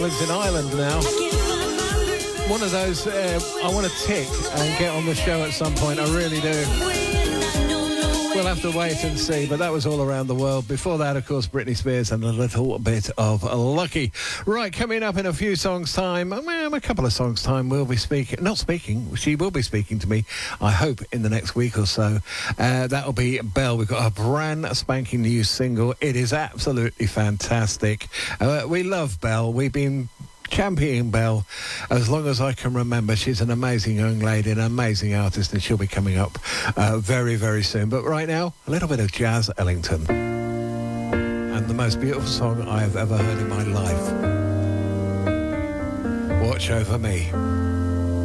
Lives in Ireland now. One of those I want to tick and get on the show at some point. I really do. We'll have to wait and see, but that was all around the world. Before that, of course, Britney Spears and a little bit of Lucky. Right, coming up in a few songs' time, well, a couple of songs' time, she will be speaking to me, I hope, in the next week or so. That'll be Belle. We've got a brand spanking new single. It is absolutely fantastic. We love Belle. We've been championing Belle as long as I can remember. She's an amazing young lady, an amazing artist, and she'll be coming up very, very soon. But right now, a little bit of Jazz Ellington and the most beautiful song I have ever heard in my life. Watch Over Me.